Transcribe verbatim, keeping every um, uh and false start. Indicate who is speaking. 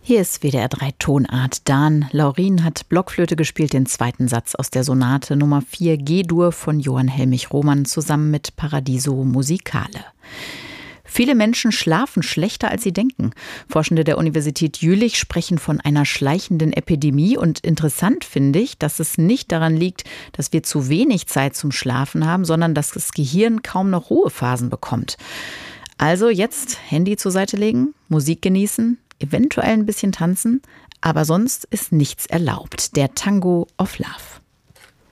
Speaker 1: Hier ist W D R drei Tonart. Dan Laurin hat Blockflöte gespielt, den zweiten Satz aus der Sonate Nummer vier G-Dur von Johann Helmich Rohmann zusammen mit Paradiso Musicale. Viele Menschen schlafen schlechter, als sie denken. Forschende der Universität Jülich sprechen von einer schleichenden Epidemie. Und interessant finde ich, dass es nicht daran liegt, dass wir zu wenig Zeit zum Schlafen haben, sondern dass das Gehirn kaum noch Ruhephasen bekommt. Also jetzt Handy zur Seite legen, Musik genießen, eventuell ein bisschen tanzen, aber sonst ist nichts erlaubt. Der Tango of Love.